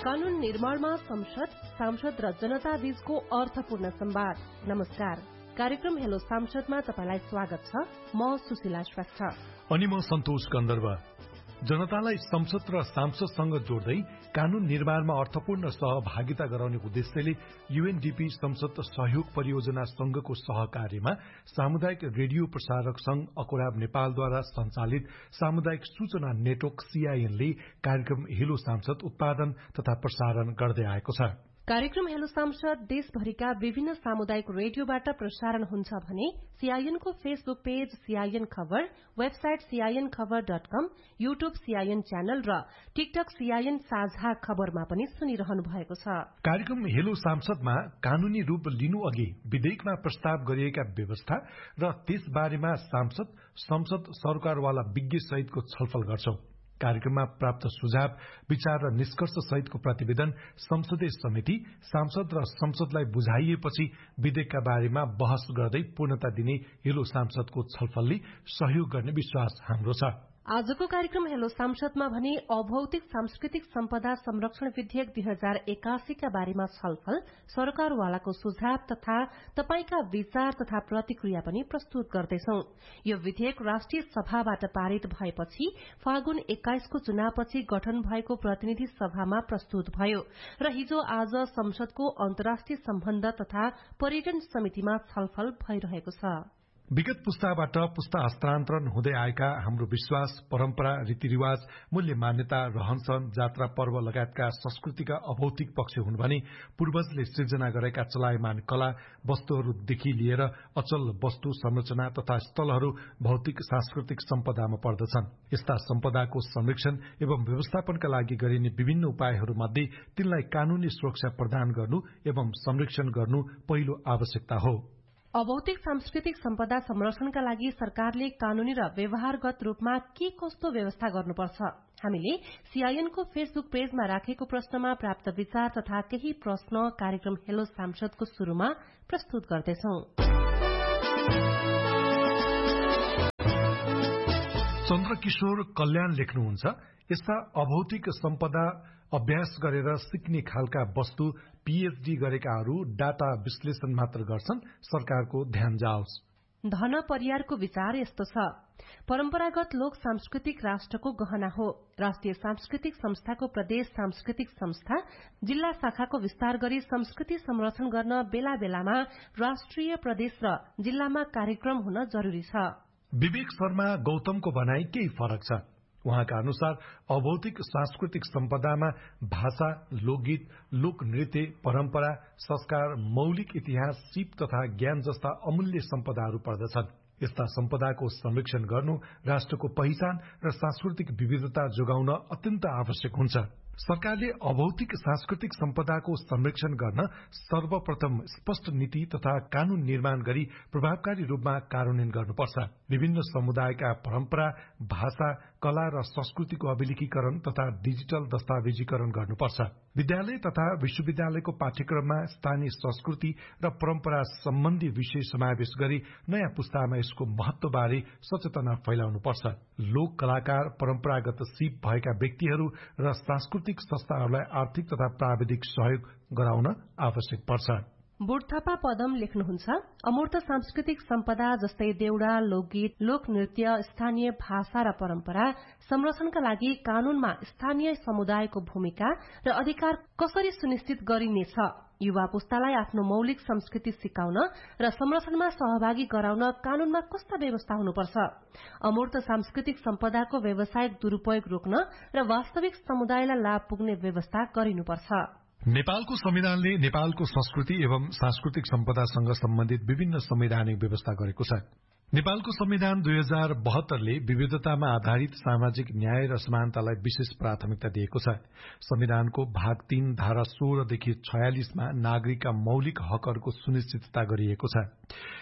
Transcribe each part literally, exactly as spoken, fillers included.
कानून निर्माणमा संसद, सांसद र जनता बीचको अर्थपूर्ण संवाद। नमस्कार, कार्यक्रम हेलो सांसदमा तपाईलाई स्वागत छ। म सुशीला श्रेष्ठ अनि म सन्तोष गन्धर्व। जनतालाई संसद र सांसदसँग जोड्दै कानून निर्माणमा अर्थपूर्ण सहभागिता गराउने उद्देश्यले यूएनडीपी संसद सहयोग परियोजना संघको सहकार्यमा सामुदायिक रेडियो प्रसारक संघ अकोराब नेपालद्वारा संचालित सामुदायिक सूचना नेटवर्क सीआईएनले कार्यक्रम हेलो सांसद उत्पादन तथा प्रसारण गर्दै आएको छ। कार्यक्रम हेलो सांसद देशभरिका विभिन्न सामुदायिक रेडियोबाट प्रसारण हुन्छ भने सीआईएनको फेसबुक पेज सीआईएन खबर, वेबसाइट सीआईएन खबर डट कम, यूट्यूब सीआईएन च्यानल र टिकटक सीआईएन साझा खबरमा पनि सुनिरहनु भएको छ। कार्यक्रम हेलो सांसदमा कानूनी रूप लिनु अघि विधेयकमा प्रस्ताव गरिएका व्यवस्था र त्यसबारेमा सांसद, संसद, सरकारवाला विज्ञ सहितको छलफल गर्छौं। कार्यक्रममा प्राप्त सुझाव, विचार र निष्कर्ष सहितको प्रतिवेदन संसदीय समिति, सांसद र संसदलाई बुझाइएपछि विधेयकका बारेमा बहस गर्दै पूर्णता दिने हेलो सांसदको छलफलले सहयोग गर्ने विश्वास हाम्रो छ। आजको कार्यक्रम हेलो सांसदमा भने अभौतिक सांस्कृतिक सम्पदा संरक्षण विधेयक दुई हजार एकासीका बारेमा छलफल, सरकारवालाको सुझाव तथा तपाईका विचार तथा प्रतिक्रिया पनि प्रस्तुत गर्दैछौ। यो विधेयक राष्ट्रिय सभाबाट पारित भएपछि फागुन एक्काइसको चुनावपछि गठन भएको प्रतिनिधि सभामा प्रस्तुत भयो र हिजो आज संसदको अन्तर्राष्ट्रिय सम्बन्ध तथा पर्यटन समितिमा छलफल भइरहेको छ। विगत पुस्ताबाट पुस्ता हस्तान्तरण हुँदै आएका हाम्रो विश्वास, परम्परा, रीतिरिवाज, मूल्य मान्यता, रहनसहन, जात्रा, पर्व लगायतका संस्कृतिका अभौतिक पक्ष हुन् भने पूर्वजले सृजना गरेका चलायमान कला, वस्तुहरूदेखि लिएर अचल वस्तु, संरचना तथा स्थलहरू भौतिक सांस्कृतिक सम्पदामा पर्दछन्। यस्ता सम्पदाको संरक्षण एवं व्यवस्थापनका लागि गरिने विभिन्न उपायहरूमध्ये तिनलाई कानूनी सुरक्षा प्रदान गर्नु एवं संरक्षण गर्नु पहिलो आवश्यकता हो। अभौतिक सांस्कृतिक सम्पदा संरक्षणका लागि सरकारले कानूनी र व्यवहारगत रूपमा के कस्तो व्यवस्था गर्नुपर्छ? हामीले सीआईएनको फेसबुक पेजमा राखेको प्रश्नमा प्राप्त विचार तथा केही प्रश्न कार्यक्रम हेलो सांसदको शुरूमा प्रस्तुत गर्दैछौ। चन्द्रकिशोर कल्याण लेख्नुहुन्छ, यस्ता अभौतिक सम्पदा अभ्यास गरेर सिक्ने खालका वस्तु पीएचडी गरेकाहरू डाटा विश्लेषण मात्र गर्छन्, सरकारको ध्यान जाओस्। धन परियारको विचार यस्तो छ, परम्परागत लोक सांस्कृतिक राष्ट्रको गहना हो। राष्ट्रिय सांस्कृतिक संस्थाको प्रदेश सांस्कृतिक संस्था, जिल्ला शाखाको विस्तार गरी संस्कृति संरक्षण गर्न बेला बेलामा राष्ट्रिय, प्रदेश र जिल्लामा कार्यक्रम हुन जरूरी छ। विवेक शर्मा गौतमको भनाई केही फरक छ। उहाँका अनुसार अभौतिक सांस्कृतिक सम्पदामा भाषा, लोकगीत, लोक नृत्य, परम्परा, संस्कार, मौलिक इतिहास, सिप तथा ज्ञान जस्ता अमूल्य सम्पदाहरू पर्दछन्। यस्ता सम्पदाको संरक्षण गर्नु राष्ट्रको पहिचान र सांस्कृतिक विविधता जोगाउन अत्यन्त आवश्यक हुन्छ। सरकारले अभौतिक सांस्कृतिक सम्पदाको संरक्षण गर्न सर्वप्रथम स्पष्ट नीति तथा कानून निर्माण गरी प्रभावकारी रूपमा कार्यान्वयन गर्नुपर्छ। विभिन्न समुदायका परम्परा, भाषा, कला र संस्कृतिको अभिलेखीकरण तथा डिजिटल दस्तावेजीकरण गर्नुपर्छ। विद्यालय तथा विश्वविद्यालयको पाठ्यक्रममा स्थानीय संस्कृति र परम्परा सम्बन्धी विषय समावेश गरी नयाँ पुस्तामा यसको महत्वबारे सचेतना फैलाउनुपर्छ। लोक कलाकार, परम्परागत सिप भएका व्यक्तिहरू र सांस्कृतिक संस्थाहरूलाई आर्थिक तथा प्राविधिक सहयोग गराउन आवश्यक पर्छ। बुढथापा पदम लेख्नुहुन्छ, अमूर्त सांस्कृतिक सम्पदा जस्तै देउडा, लोकगीत, लोक नृत्य, स्थानीय भाषा र परम्परा संरक्षणका लागि कानूनमा स्थानीय समुदायको भूमिका र अधिकार कसरी सुनिश्चित गरिनेछ? युवा पुस्तालाई आफ्नो मौलिक संस्कृति सिकाउन र संरक्षणमा सहभागी गराउन कानूनमा कस्ता व्यवस्था हुनुपर्छ? अमूर्त सांस्कृतिक सम्पदाको व्यावसायिक दुरूपयोग रोक्न र वास्तविक समुदायलाई लाभ पुग्ने व्यवस्था गरिनुपर्छ। नेपालको संविधानले नेपालको संस्कृति एवं सांस्कृतिक सम्पदासँग सम्बन्धित विभिन्न संवैधानिक व्यवस्था गरेको छ। नेपालको संविधान दुई हजार बहत्तरले विविधतामा आधारित सामाजिक न्याय र समानतालाई विशेष प्राथमिकता दिएको छ। संविधानको भाग तीन धारा सोह्रदेखि छयालिसमा नागरिकका मौलिक हकहरूको सुनिश्चितता गरिएको छ।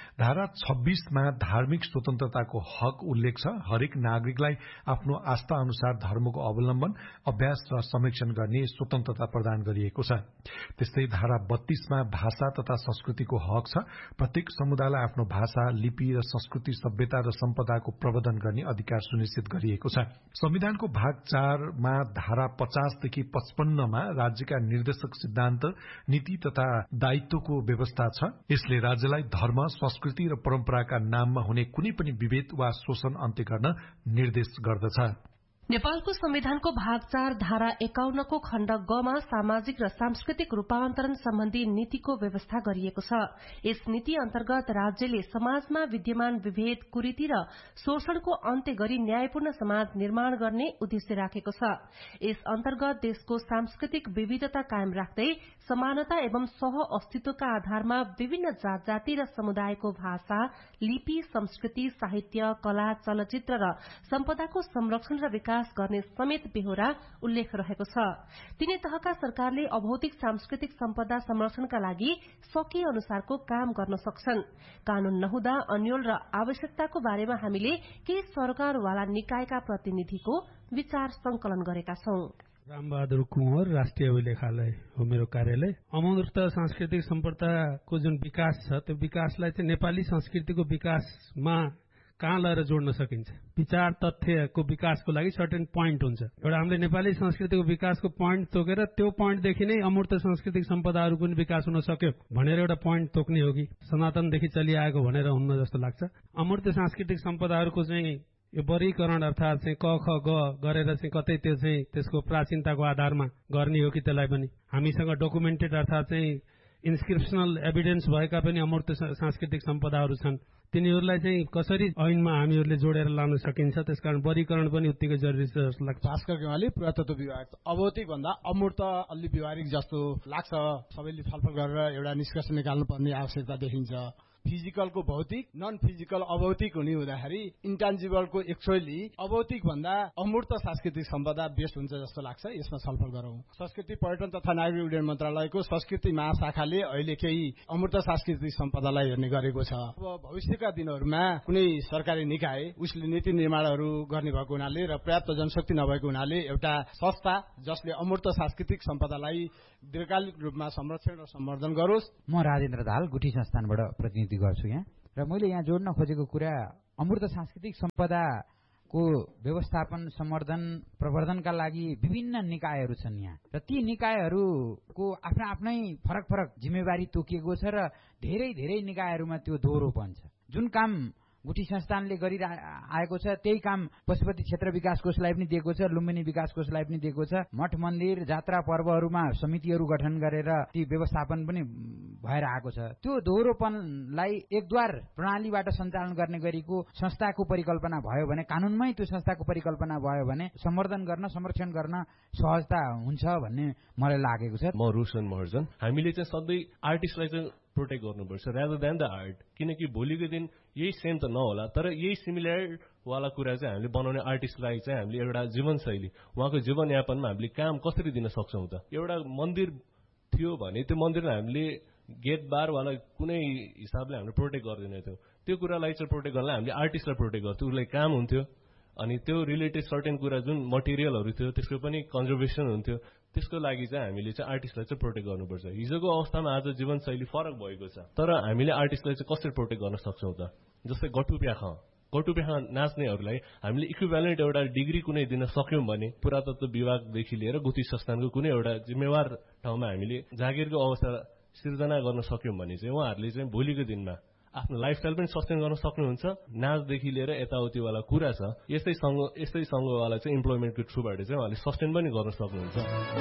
धारा छब्बीसमा धार्मिक स्वतन्त्रताको हक उल्लेख छ। हरेक नागरिकलाई आफ्नो आस्था अनुसार धर्मको अवलम्बन, अभ्यास र संरक्षण गर्ने स्वतन्त्रता प्रदान गरिएको छ। त्यस्तै धारा बत्तीसमा भाषा तथा संस्कृतिको हक छ। प्रत्येक समुदायलाई आफ्नो भाषा, लिपि र संस्कृति, सभ्यता र सम्पदाको प्रवर्धन गर्ने अधिकार सुनिश्चित गरिएको छ। संविधानको भाग चारमा धारा पचासदेखि पचपन्नमा राज्यका निर्देशक सिद्धान्त, नीति तथा दायित्वको व्यवस्था छ। यसले राज्यलाई धर्म, संस्कृति र परम्पराका नाममा हुने कुनै पनि विभेद वा शोषण अन्त्य गर्न निर्देश गर्दछ। नेपालको संविधानको भाग चार धारा एकाउन्नको खण्ड गमा सामाजिक र सांस्कृतिक रूपान्तरण सम्बन्धी नीतिको व्यवस्था गरिएको छ। यस नीति अन्तर्गत राज्यले समाजमा विद्यमान विभेद, कुरीति र शोषणको अन्त्य गरी न्यायपूर्ण समाज निर्माण गर्ने उद्देश्य राखेको छ। यस अन्तर्गत देशको सांस्कृतिक विविधता कायम राख्दै समानता एवं सह अस्तित्वका आधारमा विभिन्न जात जाति र समुदायको भाषा, लिपि, संस्कृति, साहित्य, कला, चलचित्र र सम्पदाको संरक्षण र विकास गर्ने समेत बेहोरा उल्लेख रहेको छ। तिनै तहका सरकारले अभौतिक सांस्कृतिक सम्पदा संरक्षणका लागि सकिए अनुसारको काम गर्न सक्छन्। कानून नहुँदा अन्यल र आवश्यकताको बारेमा हामीले केही सरकारवाला निकायका प्रतिनिधिको विचार संकलन गरेका छौं। रामबहादुर कुँवर, राष्ट्रिय अभिलेखालय हो मेरो कार्यालय। अमूर्त सांस्कृतिक सम्पदाको जुन विकास छ त्यो विकासलाई चाहिँ नेपाली संस्कृतिको विकासमा कहाँ लगेर जोड्न सकिन्छ। विचार तथ्यको विकासको लागि सर्टेन पोइन्ट हुन्छ। एउटा हामीले नेपाली संस्कृतिको विकासको पोइन्ट तोकेर त्यो पोइन्टदेखि नै अमूर्त सांस्कृतिक सम्पदाहरूको पनि विकास हुन सक्यो भनेर एउटा पोइन्ट तोक्ने हो कि सनातनदेखि चलिआएको भनेर हुन्न जस्तो लाग्छ। अमूर्त सांस्कृतिक सम्पदाहरूको चाहिँ यो वर्गीकरण अर्थात चाहिँ क ख ग गरेर चाहिँ कतै त्यो चाहिँ त्यसको प्राचीनताको आधारमा गर्ने हो कि त्यसलाई पनि हामीसँग डकुमेन्टेड अर्थात चाहिँ इन्स्क्रिप्सनल एभिडेन्स भएका पनि अमूर्त सांस्कृतिक सम्पदाहरू छन्। तिनीहरूलाई चाहिँ कसरी ऐनमा हामीहरूले जोडेर लान सकिन्छ। त्यसकारण वर्गीकरण पनि उत्तिकै जरुरी छ जस्तो लाग्छ। भास्कर गेवाली, पुरातत्व विभाग। अभौतिक भन्दा अमूर्त अलि व्यवहारिक जस्तो लाग्छ। सबैले छलफल गरेर एउटा निष्कर्ष निकाल्नुपर्ने आवश्यकता देखिन्छ। फिजिकलको भौतिक, नन फिजिकल अभौतिक हुने हुँदाखेरि इन्टान्जिबलको एक्चुअली अभौतिक भन्दा अमूर्त सांस्कृतिक सम्पदा बेस्ट हुन्छ जस्तो लाग्छ। यसमा छलफल गरौं। संस्कृति, पर्यटन तथा नागरिक उड्डयन मन्त्रालयको संस्कृति महाशाखाले अहिले केही अमूर्त सांस्कृतिक सम्पदालाई हेर्ने गरेको छ। अब भविष्यका दिनहरूमा कुनै सरकारी निकाय उसले नीति निर्माणहरू गर्ने भएको हुनाले र पर्याप्त जनशक्ति नभएको हुनाले एउटा संस्था जसले अमूर्त सांस्कृतिक सम्पदालाई दीर्घकालिक रूपमा संरक्षण र सम्वर्धन गरोस्। म राजेन्द्र दाहाल, गुठी संस्थानबाट प्रतिनिधि गर्छु यहाँ। र मैले यहाँ जोड्न खोजेको कुरा अमूर्त सांस्कृतिक सम्पदाको व्यवस्थापन, सम्वर्धन, प्रवर्धनका लागि विभिन्न निकायहरू छन् यहाँ र ती निकायहरूको आफ्ना आफ्नै फरक फरक जिम्मेवारी तोकिएको छ र धेरै धेरै निकायहरूमा त्यो दोहोरोपन छ। जुन काम गुठी संस्थानले गरिआएको छ त्यही काम पशुपति क्षेत्र विकास कोषलाई पनि दिएको छ, लुम्बिनी विकास कोषलाई पनि दिएको छ। मठ मन्दिर, जात्रा पर्वहरूमा समितिहरू गठन गरेर ती व्यवस्थापन पनि भएर आएको छ। त्यो दोहोरोपनलाई एकद्वार प्रणालीबाट सञ्चालन गर्ने गरेको संस्थाको परिकल्पना भयो भने, कानूनमै त्यो संस्थाको परिकल्पना भयो भने सम्वर्धन गर्न, संरक्षण गर्न सहजता हुन्छ भन्ने मलाई लागेको छ। म रोशन महर्जन। हामीले चाहिँ सधैँ आर्टिस्टलाई चाहिँ प्रोटेक्ट गर्नुपर्छ रादर देन द आर्ट, किनकि भोलिको दिन यही सेम त नहोला तर यही सिमिलर वाला कुरा चाहिँ हामीले बनाउने आर्टिस्टलाई चाहिँ हामीले एउटा जीवनशैली, उहाँको जीवनयापनमा हामीले काम कसरी दिन सक्छौँ त। एउटा मन्दिर थियो भने त्यो मन्दिरलाई हामीले गेट बारवाला कुनै हिसाबले हामीले प्रोटेक्ट गर्दैन थियौँ। त्यो कुरालाई चाहिँ प्रोटेक्ट गर्नलाई हामीले आर्टिस्टलाई प्रोटेक्ट गर्थ्यौँ। उसलाई काम हुन्थ्यो अनि त्यो रिलेटेड सर्टेन कुरा जुन मटेरियलहरू थियो त्यसको पनि कन्जर्भेसन हुन्थ्यो। त्यसको लागि चाहिँ हामीले चाहिँ आर्टिस्टलाई चाहिँ प्रोटेक्ट गर्नुपर्छ। हिजोको अवस्थामा आज जीवनशैली फरक भएको छ तर हामीले आर्टिस्टलाई चाहिँ कसरी प्रोटेक्ट गर्न सक्छौँ त। जस्तै गटुप्याख गटुप्याख नाच्नेहरूलाई हामीले इक्विभ्यालेन्ट एउटा डिग्री कुनै दिन सक्यौँ भने पुरातत्व विभागदेखि लिएर गुठी संस्थानको कुनै एउटा जिम्मेवार ठाउँमा हामीले जागिरको अवस्था सिर्जना गर्न सक्यौँ भने चाहिँ उहाँहरूले चाहिँ भोलिको दिनमा आफ्नो लाइफस्टाइल पनि सस्टेन गर्न सक्नुहुन्छ। नाचदेखि लिएर यताउतिवाला कुरा छ, यस्तै सङ्घ यस्तै सङ्घवाला चाहिँ इम्प्लोइमेन्टको थ्रुबाट चाहिँ उहाँले सस्टेन पनि गर्न सक्नुहुन्छ।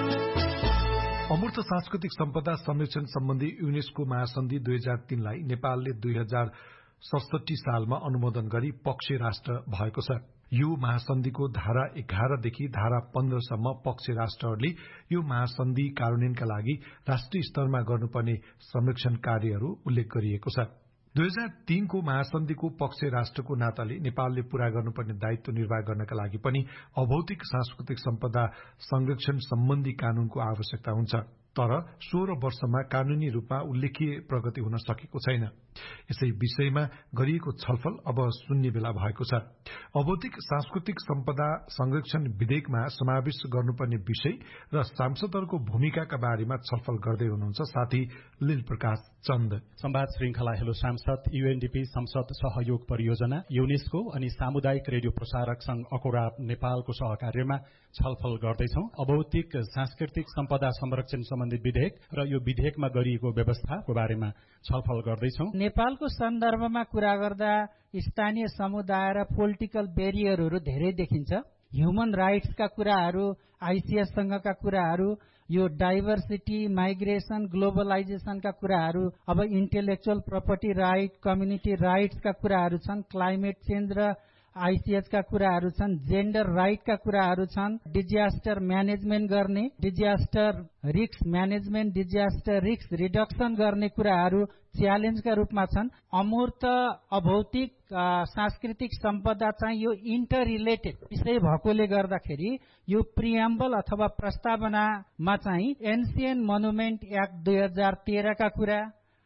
अमूर्त सांस्कृतिक सम्पदा संरक्षण सम्बन्धी युनेस्को महासन्धि दुई हजार तीनलाई नेपालले दुई हजार सडसठी सालमा अनुमोदन गरी पक्ष राष्ट्र भएको छ। यो महासन्धिको धारा एघारदेखि धारा पन्ध्रसम्म पक्ष राष्ट्रहरूले यो महासन्धि कार्यान्वयनका लागि राष्ट्रिय स्तरमा गर्नुपर्ने संरक्षण कार्यहरू उल्लेख गरिएको छ। दुई हजार तीनको महासन्धिको पक्ष राष्ट्रको नाताले नेपालले पूरा गर्नुपर्ने दायित्व निर्वाह गर्नका लागि पनि अभौतिक सांस्कृतिक सम्पदा संरक्षण सम्बन्धी कानूनको आवश्यकता हुन्छ। तर सोह्र वर्षमा कानूनी रूपमा उल्लेखीय प्रगति हुन सकेको छैन। यसै विषयमा गरिएको छलफल अब सुन्ने बेला भएको छ। अबौद्धिक सांस्कृतिक सम्पदा संरक्षण विधेयकमा समावेश गर्नुपर्ने विषय र सांसदहरूको भूमिकाका बारेमा छलफल गर्दै हुनुहुन्छ साथी लील प्रकाश चन्द। संवाद श्रृंखला हेलो सांसद, यूएनडीपी संसद सहयोग परियोजना, यूनेस्को अनि सामुदायिक रेडियो प्रसारक संघ अकोरा नेपालको सहकार्यमा छलफल गर्दैछौ। अबौद्धिक सांस्कृतिक सम्पदा संरक्षण सम्बन्धी विधेयक र यो विधेयकमा गरिएको व्यवस्थाको बारेमा छलफल गर्दैछौ। नेपालको सन्दर्भमा कुरा गर्दा स्थानीय समुदाय र पोलिटिकल बेरियरहरू धेरै देखिन्छ। ह्युमन राइट्सका कुराहरू, आइसिएससँगका कुराहरू, यो डाइभर्सिटी, माइग्रेसन, ग्लोबलाइजेसनका कुराहरू, अब इन्टेलेक्चुअल प्रपर्टी राइट, कम्युनिटी राइट्सका कुराहरू छन्, क्लाइमेट चेन्ज र आइसिएचका कुराहरू छन्, जेन्डर राइटका कुराहरू छन्, डिजास्टर म्यानेजमेन्ट गर्ने, disaster risk management, disaster risk reduction गर्ने कुराहरू च्यालेन्जका रूपमा छन्। अमूर्त अभौतिक सांस्कृतिक सम्पदा चाहिँ यो इन्टर रिलेटेड विषय भएकोले गर्दाखेरि यो प्रिएम्बल अथवा प्रस्तावनामा चाहिँ एन्सियन्ट मोनुमेन्ट एक्ट दुई हजार तेह्रका कुरा,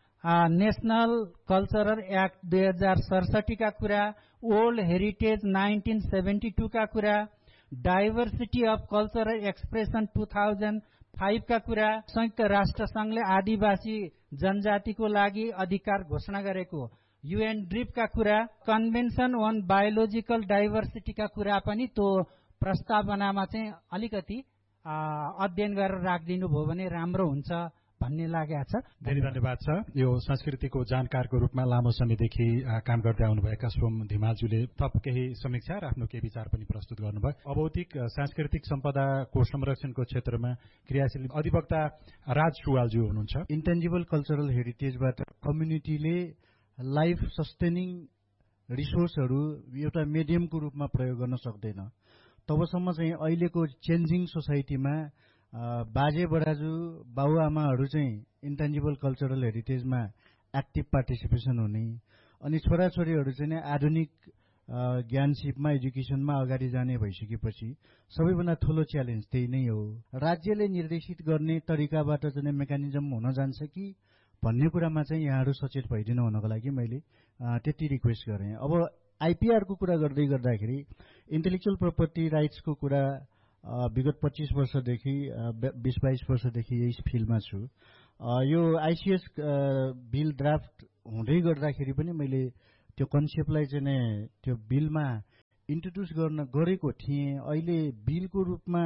नेशनल कल्चरल एक्ट दुई हजार सडसठीका कुरा, old heritage nineteen seventy two का कुरा, diversity of cultural expression two thousand फाइभका कुरा, संयुक्त राष्ट्र संघले आदिवासी जनजातिको लागि अधिकार घोषणा गरेको युएन ड्रिपका कुरा, कन्भेन्सन अन बायोलोजिकल डाइभर्सिटीका कुरा पनि त्यो प्रस्तावनामा चाहिँ अलिकति अध्ययन गरेर राखिदिनु भयो भने राम्रो हुन्छ भन्ने लागेको छ। धेरै धन्यवाद छ। यो संस्कृतिको जानकारको रूपमा लामो समयदेखि काम गर्दै आउनुभएका सोम धिमालज्यूले थप केही समीक्षा र आफ्नो केही विचार पनि प्रस्तुत गर्नुभयो। अबौद्धिक सांस्कृतिक सम्पदाको संरक्षणको क्षेत्रमा क्रियाशील अधिवक्ता राज सुवालज्यू हुनुहुन्छ। इन्टेन्जिबल कल्चरल हेरिटेजबाट कम्युनिटीले लाइफ सस्टेनिङ रिसोर्सहरू एउटा मिडियमको रूपमा प्रयोग गर्न सक्दैन। तबसम्म चाहिँ अहिलेको चेन्जिङ सोसाइटीमा बाजे बराजु बाबुआमाहरू चाहिँ इन्टेन्जिबल कल्चरल हेरिटेजमा एक्टिभ पार्टिसिपेसन हुने अनि छोराछोरीहरू चाहिँ आधुनिक ज्ञानसिपमा एजुकेसनमा अगाडि जाने भइसकेपछि सबैभन्दा ठुलो च्यालेन्ज त्यही नै हो। राज्यले निर्देशित गर्ने तरिकाबाट चाहिँ मेकानिजम हुन जान्छ कि भन्ने कुरामा चाहिँ यहाँहरू सचेत भइदिनु हुनको लागि मैले त्यति रिक्वेस्ट गरेँ। अब आइपिआरको कुरा गर्दै गर्दाखेरि इन्टेलेक्चुअल प्रपर्टी राइट्सको कुरा विगत पच्चीस वर्षदेखि बीस बाइस वर्षदेखि यही फिल्डमा छु। यो आइसिएस बिल ड्राफ्ट हुँदै गर्दाखेरि पनि मैले त्यो कन्सेप्टलाई चाहिँ त्यो बिलमा इन्ट्रोड्युस गर्न गरेको थिएँ। अहिले बिलको रूपमा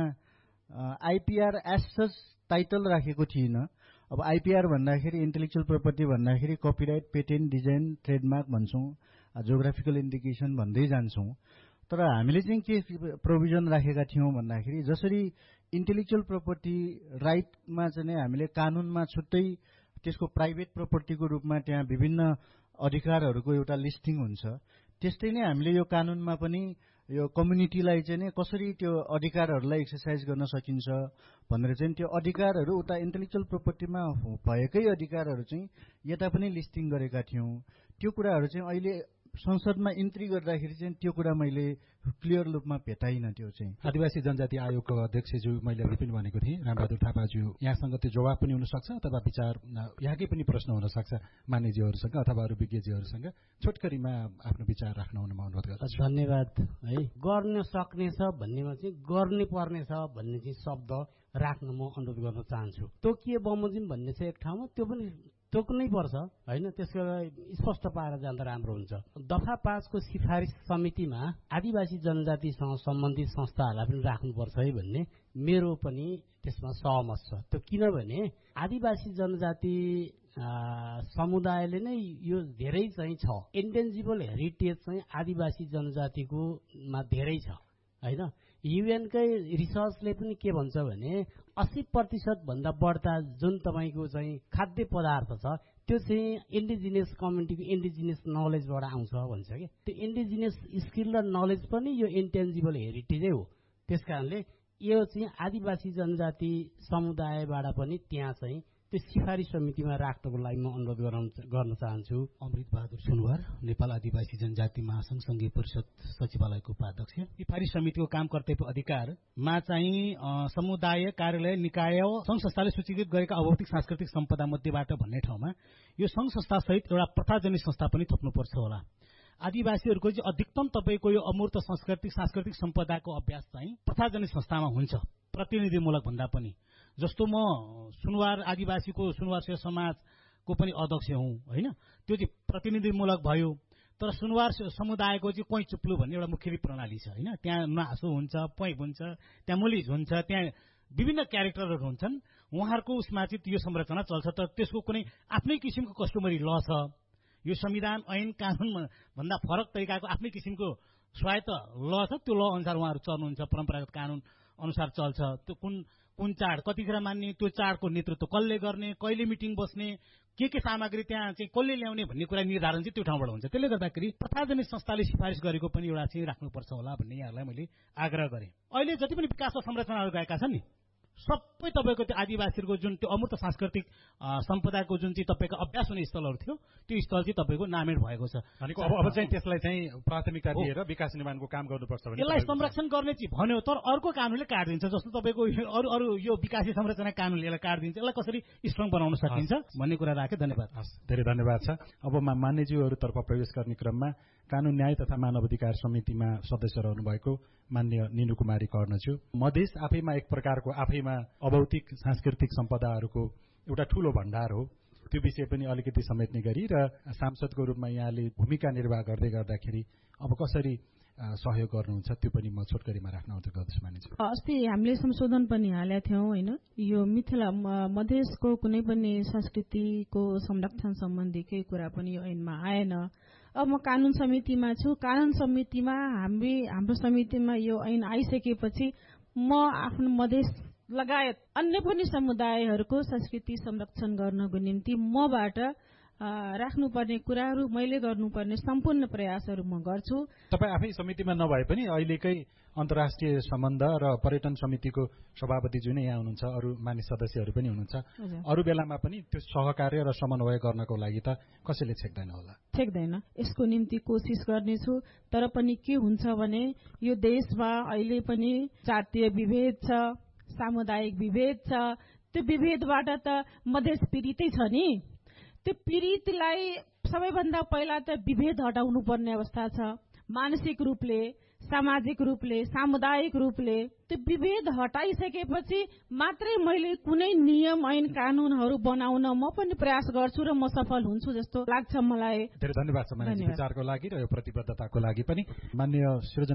आइपिआर एज सच टाइटल राखेको थिइनँ। अब आइपिआर भन्दाखेरि इन्टेलेक्चुअल प्रपर्टी भन्दाखेरि कपिराइट, पेटेन्ट, डिजाइन, ट्रेडमार्क भन्छौँ, जोग्राफिकल इन्डिकेसन भन्दै जान्छौँ। तर हामीले चाहिँ के प्रोभिजन राखेका थियौँ भन्दाखेरि जसरी इन्टेलेक्चुअल प्रपर्टी राइटमा चाहिँ हामीले कानुनमा छुट्टै त्यसको प्राइभेट प्रपर्टीको रूपमा त्यहाँ विभिन्न अधिकारहरूको एउटा लिस्टिङ हुन्छ, त्यस्तै नै हामीले यो कानुनमा पनि यो कम्युनिटीलाई चाहिँ कसरी त्यो अधिकारहरूलाई एक्सर्साइज गर्न सकिन्छ भनेर चाहिँ त्यो अधिकारहरू उता इन्टेलेक्चुअल प्रपर्टीमा भएकै अधिकारहरू चाहिँ यता पनि लिस्टिङ गरेका थियौँ। त्यो कुराहरू चाहिँ अहिले संसदमा इन्ट्री गर्दाखेरि चाहिँ त्यो कुरा मैले क्लियर रूपमा भेटाइनँ। त्यो चाहिँ आदिवासी जनजाति आयोगको अध्यक्षज्यू मैले अघि पनि भनेको थिएँ, रामबहादुर थापाज्यू, यहाँसँग त्यो जवाब पनि हुनसक्छ अथवा विचार यहाँकै पनि प्रश्न हुनसक्छ मान्यज्यूहरूसँग अथवा अरू विज्ञज्यूहरूसँग छोटकरीमा आफ्नो विचार राख्नुहुनमा अनुरोध गर्दछु। धन्यवाद। है गर्न सक्नेछ भन्नेमा चाहिँ गर्ने पर्नेछ भन्ने चाहिँ शब्द राख्न म अनुरोध गर्न चाहन्छु। तोकिए बमोजिम भन्ने छ एक ठाउँमा, त्यो पनि तोक्नै पर्छ होइन, त्यसको स्पष्ट पाएर जाँदा राम्रो हुन्छ। दफा पाँचको सिफारिस समितिमा आदिवासी जनजातिसँग सम्बन्धित संस्थाहरूलाई पनि राख्नुपर्छ है भन्ने मेरो पनि त्यसमा सहमत छ। त्यो किनभने आदिवासी जनजाति समुदायले नै यो धेरै चाहिँ छ, इन्टेन्जिबल हेरिटेज चाहिँ आदिवासी जनजातिको मा धेरै छ होइन। युएनकै रिसर्चले पनि के भन्छ भने अस्सी प्रतिशत भन्दा बढ्ता जुन तपाईँको चाहिँ खाद्य पदार्थ छ त्यो चाहिँ इन्डिजिनियस कम्युनिटीको इन्डिजिनियस नलेजबाट आउँछ भन्छ कि त्यो इन्डिजिनियस स्किल र नलेज पनि यो इन्टेन्जिबल हेरिटेजै हो। त्यस कारणले यो चाहिँ आदिवासी जनजाति समुदायबाट पनि त्यहाँ चाहिँ त्यो सिफारिस समितिमा राख्नको लागि म अनुरोध गराउन गर्न चाहन्छु। अमृत बहादुर सुनवार, नेपाल आदिवासी जनजाति महासंघ संघीय परिषद सचिवालयको उपाध्यक्ष। सिफारिस समितिको काम कर्तव्य अधिकारमा चाहिँ समुदाय कार्यालय निकाय संघ संस्थाले सूचीकृत गरेका अभौतिक सांस्कृतिक सम्पदा मध्येबाट भन्ने ठाउँमा यो संघ संस्था सहित एउटा प्रथाजनित संस्था पनि थप्नुपर्छ होला। आदिवासीहरूको चाहिँ अधिकतम तपाईँको यो अमूर्त सांस्कृतिक सांस्कृतिक सम्पदाको अभ्यास चाहिँ प्रथाजनित संस्थामा हुन्छ, प्रतिनिधिमूलक भन्दा पनि। जस्तो म सुनवार आदिवासीको सुनवार सेवा समाजको पनि अध्यक्ष हुँ होइन, त्यो चाहिँ प्रतिनिधिमूलक भयो। तर सुनवार समुदायको चाहिँ कोही चुप्लु भन्ने एउटा मुख्य प्रणाली छ होइन, त्यहाँ नासो हुन्छ, पैप हुन्छ, त्यहाँ मुलिज हुन्छ, त्यहाँ विभिन्न क्यारेक्टरहरू हुन्छन्। उहाँहरूको उसमा चाहिँ यो संरचना चल्छ, तर त्यसको कुनै आफ्नै किसिमको कस्टमरी ल छ। यो संविधान ऐन कानुन भन्दा फरक तरिकाको आफ्नै किसिमको स्वायत्त ल छ, त्यो ल अनुसार उहाँहरू चल्नुहुन्छ, परम्परागत कानुन अनुसार चल्छ। त्यो कुन कुन चाड कतिखेर मान्ने, त्यो चाडको नेतृत्व कसले गर्ने, कहिले मिटिङ बस्ने, के के सामग्री त्यहाँ चाहिँ कसले ल्याउने भन्ने कुरा निर्धारण चाहिँ त्यो ठाउँबाट हुन्छ। त्यसले गर्दाखेरि प्रथाजनित संस्थाले सिफारिस गरेको पनि एउटा चाहिँ राख्नुपर्छ होला भन्ने यहाँहरूलाई मैले आग्रह गरेँ। अहिले जति पनि विकास संरचनाहरू गएका छन् नि, सबै तपाईँको त्यो आदिवासीहरूको जुन त्यो अमूर्त सांस्कृतिक सम्पदाको जुन चाहिँ तपाईँको अभ्यास हुने स्थलहरू थियो, त्यो स्थल चाहिँ तपाईँको नामेट भएको छ। भनेको अब अब चाहिँ त्यसलाई चाहिँ प्राथमिकता दिएर विकास निर्माणको काम गर्नुपर्छ भने यसलाई संरक्षण गर्ने चाहिँ भन्यो, तर अर्को कानुनले काटिदिन्छ। जस्तो तपाईँको अरू अरू यो विकासी संरचना कानुनले यसलाई काटिदिन्छ, यसलाई कसरी स्ट्रङ बनाउन सकिन्छ भन्ने कुरा राखेँ। धन्यवाद। धेरै धन्यवाद छ। अब मान्यज्यूहरूतर्फ प्रवेश गर्ने क्रममा कानून न्याय तथा मानव अधिकार समितिमा सदस्य रहनु भएको मान्य निनु कुमारी कर्णज्यू, मधेस आफैमा एक प्रकारको आफैमा अभौतिक सांस्कृतिक सम्पदाहरूको एउटा ठूलो भण्डार हो, त्यो विषय पनि अलिकति समेट्ने गरी र सांसदको रूपमा यहाँले भूमिका निर्वाह गर्दै गर्दाखेरि अब कसरी सहयोग गर्नुहुन्छ त्यो पनि म छोटकरीमा राख्न अनुरोध गर्दछु। मानिन्छु अस्ति हामीले संशोधन पनि हालेका थियौँ होइन, यो मिथिला मधेसको कुनै पनि संस्कृतिको संरक्षण सम्बन्धी केही कुरा पनि यो ऐनमा आएन। अब म कानून समितिमा छु, कानून समितिमा हामी हाम्रो समितिमा यो ऐन आइसकेपछि म आफ्नो मधेस लगायत अन्य पनि समुदायहरूको संस्कृति संरक्षण गर्नको निम्ति मबाट राख्नुपर्ने कुराहरू, मैले गर्नुपर्ने सम्पूर्ण प्रयासहरू म गर्छु। तपाईँ आफै समितिमा नभए पनि अहिलेकै अन्तर्राष्ट्रिय सम्बन्ध र पर्यटन समितिको सभापति जुन यहाँ हुनुहुन्छ, अरू मानिस सदस्यहरू पनि हुनुहुन्छ, अरू बेलामा पनि त्यो सहकार्य र समन्वय गर्नको लागि त कसैले छेक्दैन होला? छेक्दैन, यसको निम्ति कोसिस गर्नेछु। तर पनि के हुन्छ भने यो देशमा अहिले पनि जातीय विभेद छ, सामुदायिक विभेद छ। त्यो विभेदबाट त मधेस पीडितै छ नि। त्यो पीडितलाई सबैभन्दा पहिला त विभेद हटाउनु पर्ने अवस्था छ, मानसिक रूपले, सामाजिक रूपले, सामुदायिक रूपले। त्यो विभेद हटाइसकेपछि मात्रै मैले कुनै नियम ऐन कानूनहरू बनाउन म पनि प्रयास गर्छु र म सफल हुन्छु जस्तो लाग्छ मलाई। धेरै धन्यवाद छ मानिस विचारको लागि र यो प्रतिबद्धताको लागि पनि। माननीय